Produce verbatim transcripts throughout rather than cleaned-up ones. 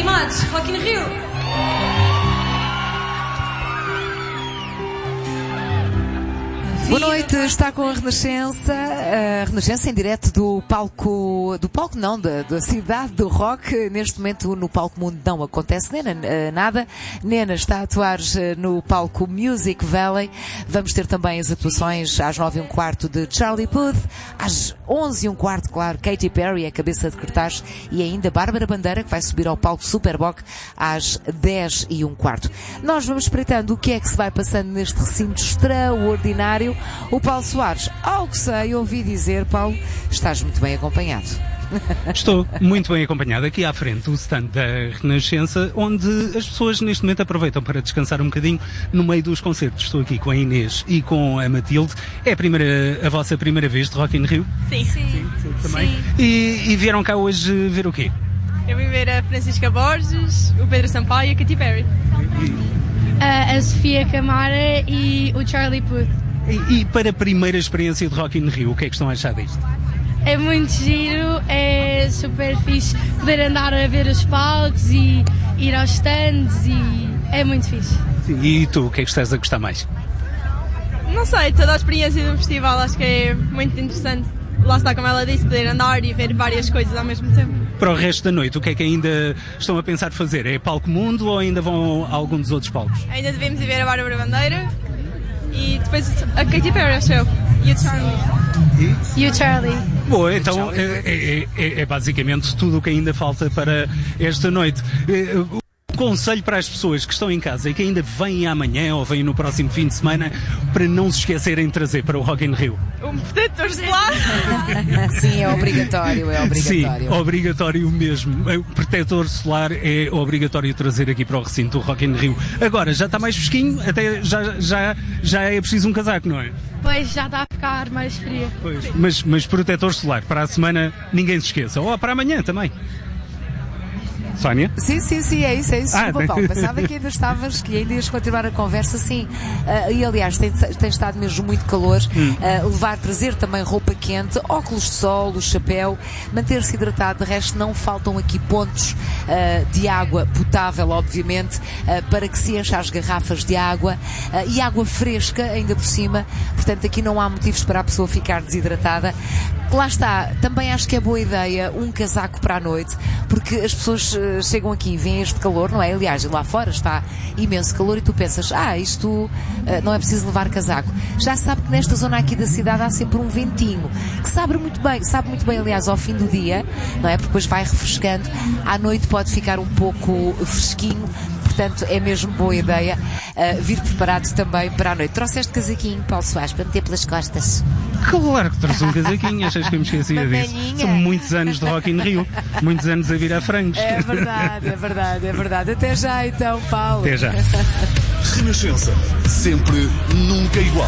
animados, Rock in Rio. Boa noite, está com a Renascença, a Renascença em direto do palco, do palco não, da, da cidade do rock. Neste momento no palco Mundo não acontece Nena, nada. Nena está a atuar no palco Music Valley. Vamos ter também as atuações às nove e um quarto de Charlie Puth, às onze e um quarto, claro, Katy Perry, a cabeça de cartaz, e ainda Bárbara Bandeira, que vai subir ao palco Superboc às dez e um quarto. Nós vamos espreitando o que é que se vai passando neste recinto extraordinário. O Paulo Soares, ao que sei, ouvi dizer, Paulo, estás muito bem acompanhado. Estou muito bem acompanhado aqui à frente do stand da Renascença, onde as pessoas neste momento aproveitam para descansar um bocadinho no meio dos concertos. Estou aqui com a Inês e com a Matilde. É a, primeira, a vossa primeira vez de Rock in Rio? Sim. Sim, sim, sim também. Sim. E, e vieram cá hoje ver o quê? Eu vim ver a Francisca Borges, o Pedro Sampaio e a Katy Perry. A, a Sofia Camara e o Charlie Puth. E, e para a primeira experiência de Rock in Rio, o que é que estão a achar disto? É muito giro, é super fixe poder andar a ver os palcos e ir aos stands e é muito fixe. Sim. E tu, o que é que estás a gostar mais? Não sei, toda a experiência do festival acho que é muito interessante. Lá está, como ela disse, poder andar e ver várias coisas ao mesmo tempo. Para o resto da noite, o que é que ainda estão a pensar fazer? É palco Mundo ou ainda vão a algum dos outros palcos? Ainda devemos ir ver a Bárbara Bandeira e depois a Katy Perry, acho eu, e o Charlie. E, e o Charlie. Boa, então é, é, é, é basicamente tudo o que ainda falta para esta noite. Um conselho para as pessoas que estão em casa e que ainda vêm amanhã ou vêm no próximo fim de semana para não se esquecerem de trazer para o Rock in Rio. Um protetor solar? Sim, é obrigatório, é obrigatório. Sim, obrigatório mesmo. O protetor solar é obrigatório trazer aqui para o recinto do Rock in Rio. Agora, já está mais fresquinho, até já, já, já é preciso um casaco, não é? Pois, já está a ficar mais frio. Pois, mas, mas protetor solar, para a semana, ninguém se esqueça. Ou para amanhã também. Sónia? Sim, sim, sim, é isso, é isso. Ah, Desculpa, Paulo, pensava que ainda estavas, que ainda ias continuar a conversa, sim. Uh, e aliás, tem, tem estado mesmo muito calor. Hum. Uh, levar, trazer também roupa quente, óculos de sol, o chapéu, manter-se hidratado. De resto, não faltam aqui pontos uh, de água potável, obviamente, uh, para que se encha as garrafas de água uh, e água fresca, ainda por cima. Portanto, aqui não há motivos para a pessoa ficar desidratada. Lá está, também acho que é boa ideia um casaco para a noite, porque as pessoas uh, chegam aqui e veem este calor, não é? Aliás, lá fora está imenso calor e tu pensas, ah, isto uh, não é preciso levar casaco. Já se sabe que nesta zona aqui da cidade há sempre um ventinho, que sabe muito bem, sabe muito bem, aliás, ao fim do dia, não é? Porque depois vai refrescando, à noite pode ficar um pouco fresquinho. Portanto, é mesmo boa ideia uh, vir preparado também para a noite. Trouxeste casaquinho, Paulo Soares, para meter pelas costas? Claro que trouxe um casaquinho, achas que eu me esquecia disso? São muitos anos de Rock in Rio, muitos anos a vir a frangos. É verdade, é verdade, é verdade. Até já então, Paulo. Até já. Renascença, sempre, nunca igual.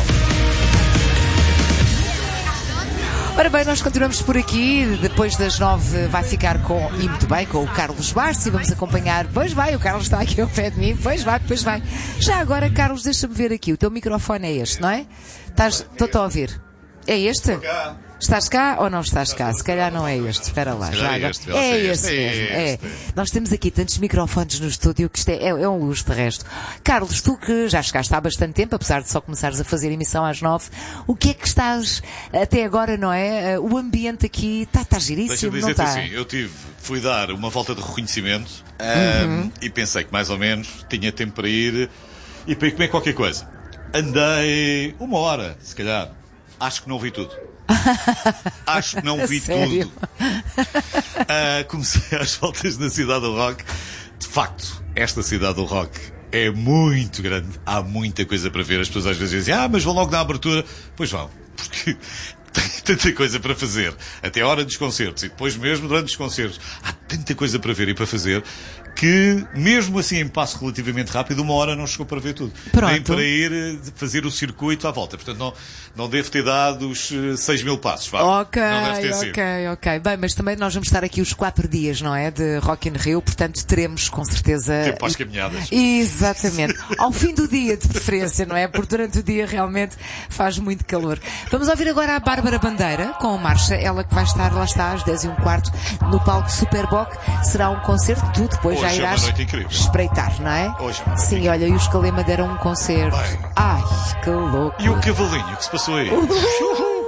Ora bem, nós continuamos por aqui, depois das nove vai ficar com, e muito bem, com o Carlos Bastos e vamos acompanhar, pois vai, o Carlos está aqui ao pé de mim, pois vai, pois vai. Já agora, Carlos, deixa-me ver aqui, o teu microfone é este, não é? Estás, estou a ouvir. É este? Estás cá ou não estás cá? Se calhar não é este, espera lá. Já é agora. este, é este, este é mesmo, é. este. Nós temos aqui tantos microfones no estúdio que isto é, é, é um luxo de resto. Carlos, tu que já chegaste há bastante tempo, apesar de só começares a fazer emissão às nove, o que é que estás até agora, não é? O ambiente aqui está tá giríssimo, Deixa-me não dizer-te está? assim, eu tive, fui dar uma volta de reconhecimento Uhum. um, e pensei que mais ou menos tinha tempo para ir e para ir comer qualquer coisa. Andei uma hora, se calhar. Acho que não vi tudo. Acho que não vi Sério? tudo. Uh, comecei às voltas na cidade do rock. De facto, esta cidade do rock é muito grande. Há muita coisa para ver. As pessoas às vezes dizem, ah, mas vão logo na abertura. Pois vão, porque tem tanta coisa para fazer. Até a hora dos concertos e depois mesmo durante os concertos. Há tanta coisa para ver e para fazer que, mesmo assim em passo relativamente rápido, uma hora não chegou para ver tudo. Pronto. Nem para ir fazer o circuito à volta. Portanto, não, não devo ter dado os seis mil passos. Vá. Ok, não deve ter ok, sido. ok. Bem, mas também nós vamos estar aqui os quatro dias, não é? De Rock in Rio, portanto teremos com certeza... Tempo para as caminhadas. Exatamente. Ao fim do dia, de preferência, não é? Porque durante o dia realmente faz muito calor. Vamos ouvir agora a Bárbara Bandeira com a marcha. Ela que vai estar, lá está, às dez e um quarto no palco Superboc. Será um concerto, tu depois Hoje. já Hoje é uma irás noite incrível. espreitar, não é? Hoje é uma noite Sim, incrível. olha, e os Calema deram um concerto. Bem. Ai, que louco. E o cavalinho que se passou aí?